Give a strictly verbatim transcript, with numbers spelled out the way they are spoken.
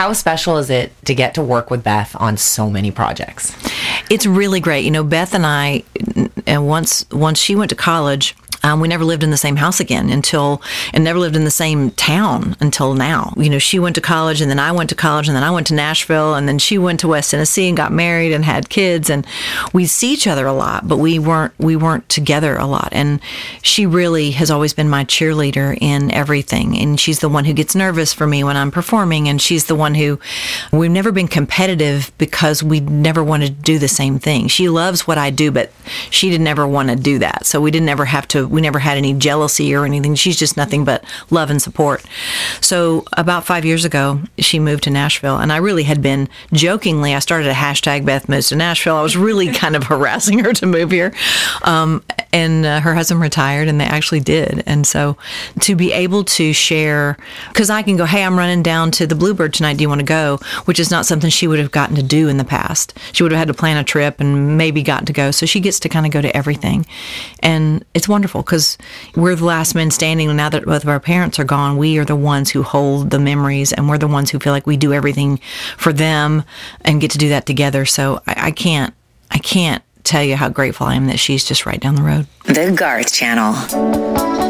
How special is it to get to work with Beth on so many projects? It's really great. You know, Beth and I, and once once she went to college, Um, we never lived in the same house again until, and never lived in the same town until now. You know, she went to college, and then I went to college, and then I went to Nashville, and then she went to West Tennessee and got married and had kids, and we see each other a lot, but we weren't we weren't together a lot. And she really has always been my cheerleader in everything, and she's the one who gets nervous for me when I'm performing, and she's the one who, we've never been competitive because we never wanted to do the same thing. She loves what I do, but she didn't ever want to do that, so we didn't ever have to. We never had any jealousy or anything. She's just nothing but love and support. So about five years ago, she moved to Nashville, and I really had been jokingly, I started a hashtag Beth Moves to Nashville. I was really kind of harassing her to move here. Um, and uh, her husband retired, and they actually did. And so to be able to share, because I can go, hey, I'm running down to the Bluebird tonight. Do you want to go? Which is not something she would have gotten to do in the past. She would have had to plan a trip and maybe gotten to go. So she gets to kind of go to everything. And it's wonderful because we're the last men standing. Now that both of our parents are gone, we are the ones who hold the memories, and we're the ones who feel like we do everything for them and get to do that together. So I, I can't, I can't tell you how grateful I am that she's just right down the road. The Garth Channel.